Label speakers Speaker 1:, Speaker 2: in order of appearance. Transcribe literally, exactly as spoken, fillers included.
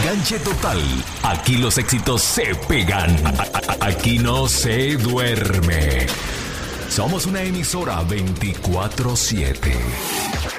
Speaker 1: Enganche total. Aquí los éxitos se pegan. Aquí no se duerme. Somos una emisora veinticuatro siete.